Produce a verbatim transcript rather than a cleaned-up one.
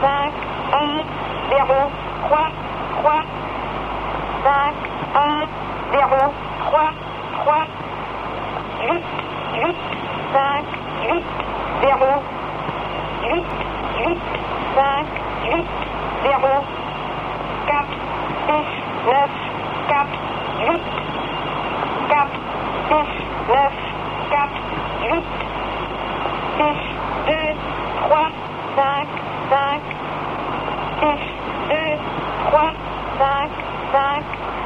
cinq, onze, zéro, trois, trois, cinq, onze, zéro, trois, trois, huit, huit, cinq, huit, zéro, huit, huit, cinq, huit, zéro, quatre, six, neuf, quatre, huit, quatre, six, neuf, quatre, huit, six, deux, trois, cinq, cinq, six, deux, trois, cinq, cinq,